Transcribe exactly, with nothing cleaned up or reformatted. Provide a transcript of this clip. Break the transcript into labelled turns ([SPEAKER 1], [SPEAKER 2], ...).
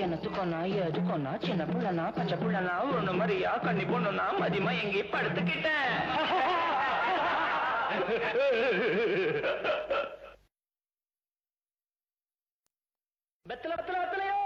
[SPEAKER 1] என்னத்துக்கொன்னா எதுக்கொன்னா சின்ன புள்ளனா பச்சை புள்ளனா ஒண்ணு மாதிரியா கண்ணி பொண்ணுனா மதியமா எங்கே படுத்துக்கிட்டேன். வெத்தல வெத்தல வெத்தலையோ